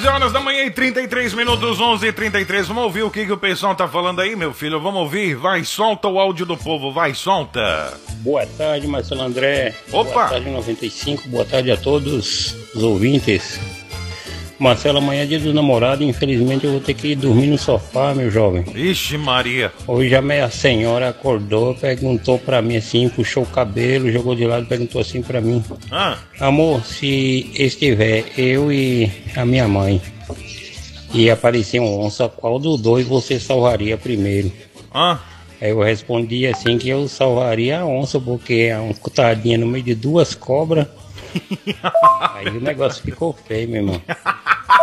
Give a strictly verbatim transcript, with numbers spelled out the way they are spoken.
onze horas da manhã e trinta e três minutos, onze e trinta e três. Vamos ouvir o que, que o pessoal tá falando aí, meu filho. Vamos ouvir. Vai, solta o áudio do povo. Vai, solta. Boa tarde, Marcelo André. Opa. Boa tarde, noventa e cinco. Boa tarde a todos os ouvintes. Marcelo, amanhã é dia dos namorados. Infelizmente eu vou ter que ir dormir no sofá, meu jovem. Ixi, Maria. Hoje a minha senhora acordou, perguntou pra mim assim, puxou o cabelo, jogou de lado, perguntou assim pra mim: Ah. amor, se estiver eu e a minha mãe e aparecer um onça, qual dos dois você salvaria primeiro? Ah. Aí eu respondi assim que eu salvaria a onça, porque é uma cutadinha no meio de duas cobras. Aí o negócio ficou feio, meu irmão.